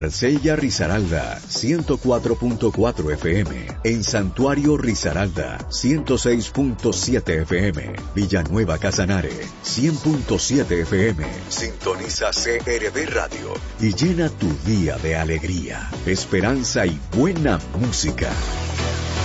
Marsella Risaralda, 104.4 FM. En Santuario Risaralda, 106.7 FM. Villanueva Casanare, 100.7 FM. Sintoniza CRB Radio y llena tu día de alegría, esperanza y buena música.